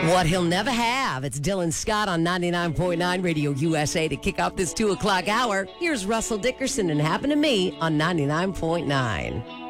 What he'll never have. It's Dylan Scott on 99.9 Radio USA to kick off this 2 o'clock hour. Here's Russell Dickerson and Happen to Me on 99.9.